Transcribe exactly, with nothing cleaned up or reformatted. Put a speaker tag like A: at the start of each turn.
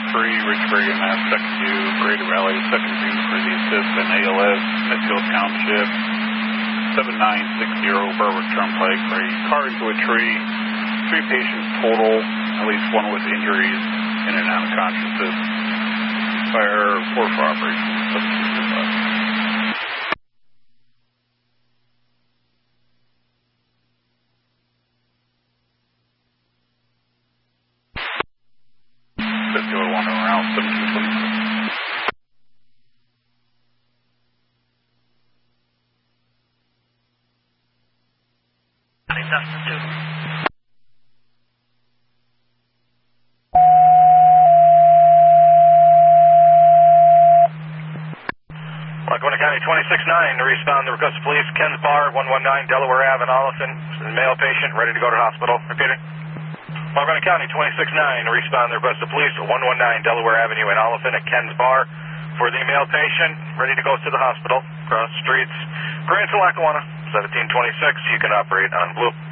A: three, Ridgebury M S, second two, Greater Valley, second two for the assist and A L S, Medfield Township, seven nine six zero, Berwick Turnpike, for a car into a tree, three patients total, at least one with injuries, in and out of consciousness. Fire four for operation, seven two two five.
B: Lackawanna County twenty-six nine to respond to request of police, Ken's Bar, one one nine Delaware Avenue in Olison. Male patient ready to go to hospital. Repeating. Lackawanna County twenty-six nine to respond to request of police, one one nine Delaware Avenue in Olison at Ken's Bar. For the male patient ready to go to the hospital. Cross streets, Grants and Lackawanna, seventeen twenty-six. You can operate on blue.